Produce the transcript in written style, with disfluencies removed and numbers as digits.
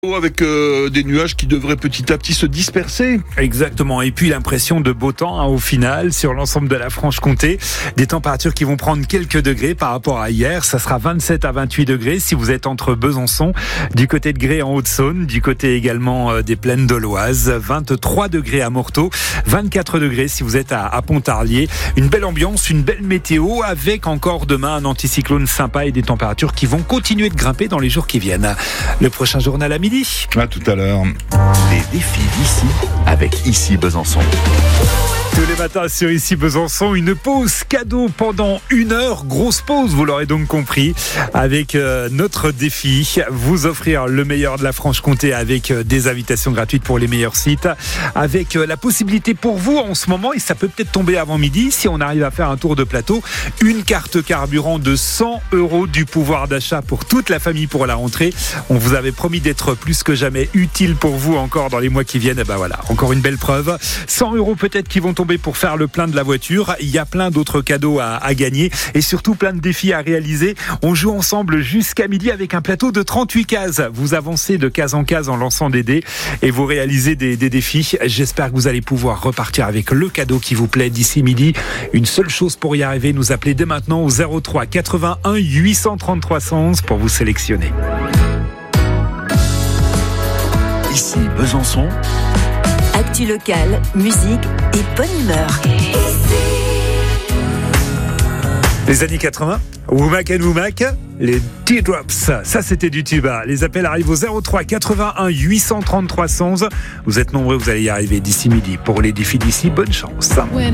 Avec des nuages qui devraient petit à petit se disperser. Exactement. Et puis l'impression de beau temps au final sur l'ensemble de la Franche-Comté. Des températures qui vont prendre quelques degrés par rapport à hier. Ça sera 27 à 28 degrés si vous êtes entre Besançon, du côté de Gré en Haute-Saône, du côté également des plaines de l'Oise. 23 degrés à Morteau, 24 degrés si vous êtes à Pontarlier. Une belle ambiance, une belle météo avec encore demain un anticyclone sympa et des températures qui vont continuer de grimper dans les jours qui viennent. Le prochain journal à midi. À tout à l'heure. Les défis d'ici avec Ici Besançon. Tous les matins sur Ici Besançon, une pause cadeau pendant 1 heure. Grosse pause, vous l'aurez donc compris, avec notre défi, vous offrir le meilleur de la Franche-Comté avec des invitations gratuites pour les meilleurs sites, avec la possibilité pour vous en ce moment, et ça peut peut-être tomber avant midi, si on arrive à faire un tour de plateau, une carte carburant de 100 € du pouvoir d'achat pour toute la famille pour la rentrée. On vous avait promis d'être plus que jamais utile pour vous encore dans les mois qui viennent. Et ben voilà, encore une belle preuve. 100 € peut-être qui vont tomber pour faire le plein de la voiture. Il y a plein d'autres cadeaux à gagner et surtout plein de défis à réaliser. On joue ensemble jusqu'à midi avec un plateau de 38 cases. Vous avancez de case en case en lançant des dés et vous réalisez des défis. J'espère que vous allez pouvoir repartir avec le cadeau qui vous plaît d'ici midi. Une seule chose pour y arriver, nous appeler dès maintenant au 03 81 833 111 pour vous sélectionner. Ici Besançon. Actu locale, musique et bonne humeur. Les années 80, Womack and Womack, les Teardrops, ça c'était du tuba. Les appels arrivent au 03 81 833 111. Vous êtes nombreux, vous allez y arriver d'ici midi. Pour les défis d'ici, bonne chance.